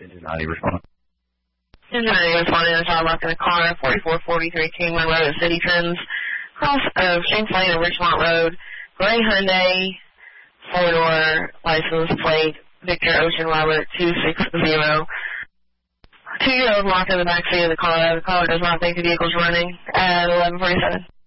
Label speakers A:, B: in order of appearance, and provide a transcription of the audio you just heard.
A: Engine 90, respond.
B: Engine 90 responding to a child locked in a car, 4443 Kingman Road at City Trends, cross of Shanks Lane and Richmont Road, gray Hyundai, 4-door, license plate, Victor Ocean Robert 260. 2-year-old locked in the back seat of the car. The caller does not think the vehicle is running at 11:47.